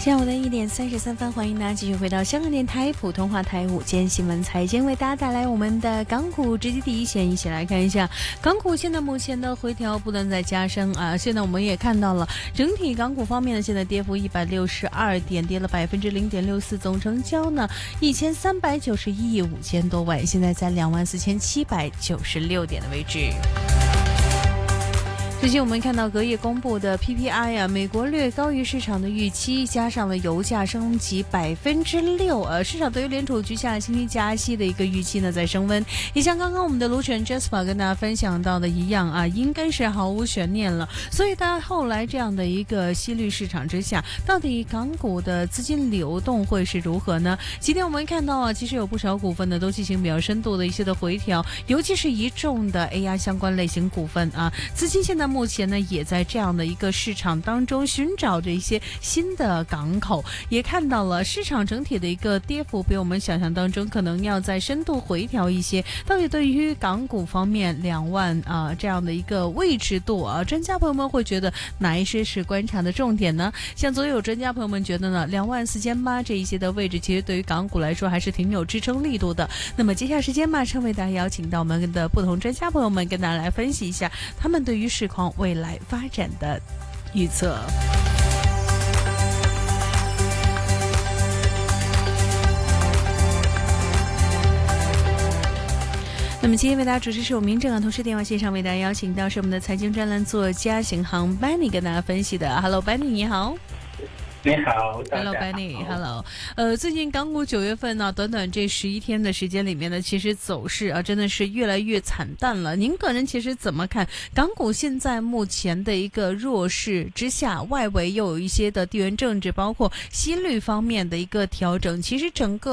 下午的1:33，欢迎大家继续回到香港电台普通话台午间新闻财经，为大家带来我们的港股直击第一线，一起来看一下港股现在目前的回调不断在加深啊。现在我们也看到了整体港股方面呢，现在跌幅162点，跌了0.64%，总成交呢1391亿5000多万，现在在24796点的位置。最近我们看到隔夜公布的 PPI 啊，美国略高于市场的预期，加上了油价升级6%，市场对于联储局下星期加息的一个预期呢在升温。也像刚刚我们的卢晨 Jasper 跟大家分享到的一样啊，应该是毫无悬念了。所以大家后来这样的一个息率市场之下，到底港股的资金流动会是如何呢？今天我们看到啊，其实有不少股份呢都进行比较深度的一些的回调，尤其是一众的 AI 相关类型股份啊，资金现在目前呢也在这样的一个市场当中寻找着一些新的港口，也看到了市场整体的一个跌幅比我们想象当中可能要再深度回调一些。到底对于港股方面2万这样的一个位置度啊，专家朋友们会觉得哪一些是观察的重点呢？像昨天有专家朋友们觉得呢24800这一些的位置其实对于港股来说还是挺有支撑力度的。那么接下来时间马上为大家邀请到我们的不同专家朋友们跟大家来分析一下他们对于市况未来发展的预测。那么今天为大家主持是我明正，同时电话线上为大家邀请到是我们的财经专栏作家邢航 Benny 跟大家分析的。 Hello Benny 你好。 你好 ，Hello Benny，Hello， 最近港股9月份呢，短短这11天的时间里面呢，其实走势啊真的是越来越惨淡了。您个人其实怎么看港股现在目前的一个弱势之下，外围又有一些的地缘政治，包括息率方面的一个调整，其实整个